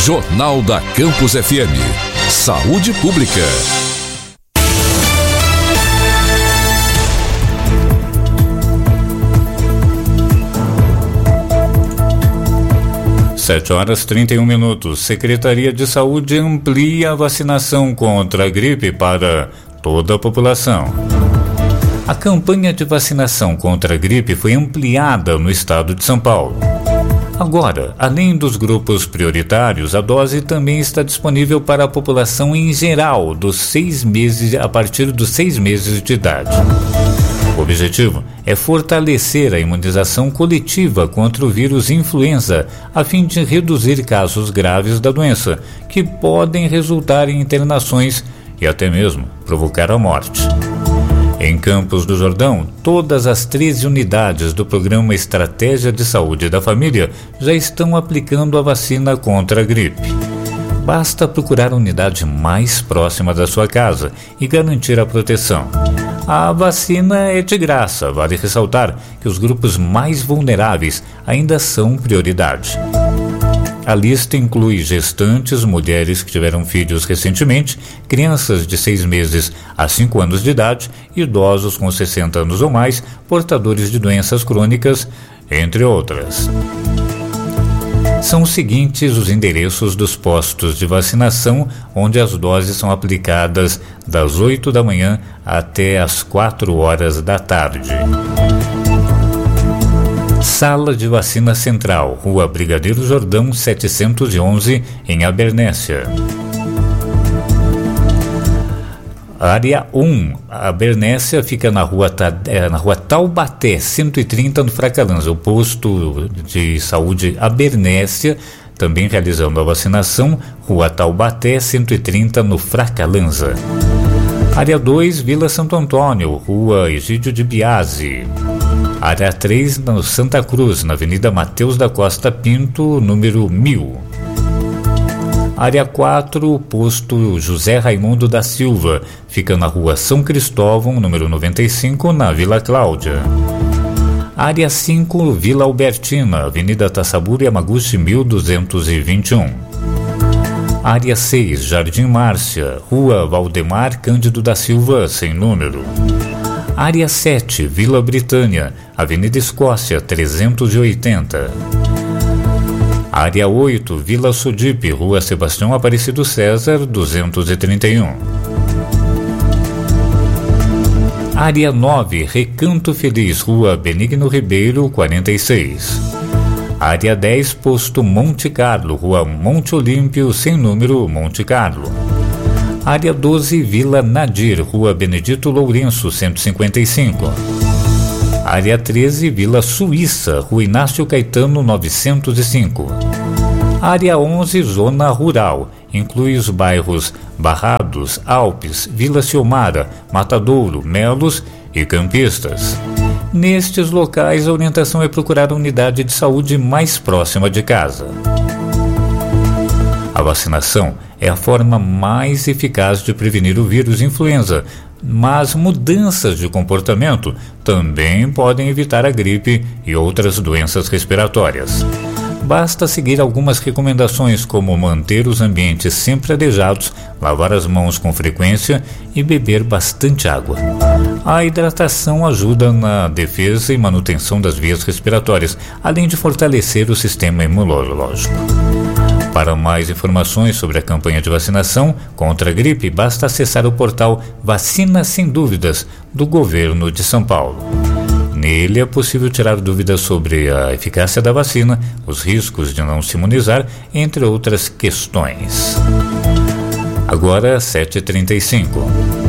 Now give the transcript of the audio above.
Jornal da Campus FM. Saúde Pública. Sete horas 31 minutos. Secretaria de Saúde amplia a vacinação contra a gripe para toda a população. A campanha de vacinação contra a gripe foi ampliada no estado de São Paulo. Agora, além dos grupos prioritários, a dose também está disponível para a população em geral a partir dos 6 meses de idade. O objetivo é fortalecer a imunização coletiva contra o vírus influenza, a fim de reduzir casos graves da doença, que podem resultar em internações e até mesmo provocar a morte. Em Campos do Jordão, todas as 13 unidades do Programa Estratégia de Saúde da Família já estão aplicando a vacina contra a gripe. Basta procurar a unidade mais próxima da sua casa e garantir a proteção. A vacina é de graça, vale ressaltar que os grupos mais vulneráveis ainda são prioridade. A lista inclui gestantes, mulheres que tiveram filhos recentemente, crianças de 6 meses a 5 anos de idade, idosos com 60 anos ou mais, portadores de doenças crônicas, entre outras. São os seguintes os endereços dos postos de vacinação, onde as doses são aplicadas das 8 da manhã até as 4 horas da tarde. Sala de Vacina Central, Rua Brigadeiro Jordão, 711, em Abernésia. Área 1, a Abernésia fica na rua Taubaté, 130, no Fracalanza. O posto de saúde Abernésia, também realizando a vacinação, Rua Taubaté, 130, no Fracalanza. Área 2, Vila Santo Antônio, Rua Egídio de Biasi. Área 3, no Santa Cruz, na Avenida Mateus da Costa Pinto, número 1000. Área 4, posto José Raimundo da Silva, fica na Rua São Cristóvão, número 95, na Vila Cláudia. Área 5, Vila Albertina, Avenida Tassaburi Yamaguchi, 1221. Área 6, Jardim Márcia, Rua Valdemar Cândido da Silva, sem número. Área 7, Vila Britânia, Avenida Escócia, 380. Área 8, Vila Sudipe, Rua Sebastião Aparecido César, 231. Área 9, Recanto Feliz, Rua Benigno Ribeiro, 46. Área 10, Posto Monte Carlo, Rua Monte Olímpio, sem número, Monte Carlo. Área 12, Vila Nadir, Rua Benedito Lourenço, 155. Área 13, Vila Suíça, Rua Inácio Caetano, 905. Área 11, Zona Rural, inclui os bairros Barrados, Alpes, Vila Ciomara, Matadouro, Melos e Campistas. Nestes locais, a orientação é procurar a unidade de saúde mais próxima de casa. A vacinação é a forma mais eficaz de prevenir o vírus influenza, mas mudanças de comportamento também podem evitar a gripe e outras doenças respiratórias. Basta seguir algumas recomendações, como manter os ambientes sempre arejados, lavar as mãos com frequência e beber bastante água. A hidratação ajuda na defesa e manutenção das vias respiratórias, além de fortalecer o sistema imunológico. Para mais informações sobre a campanha de vacinação contra a gripe, basta acessar o portal Vacina Sem Dúvidas, do Governo de São Paulo. Nele é possível tirar dúvidas sobre a eficácia da vacina, os riscos de não se imunizar, entre outras questões. Agora, 7h35.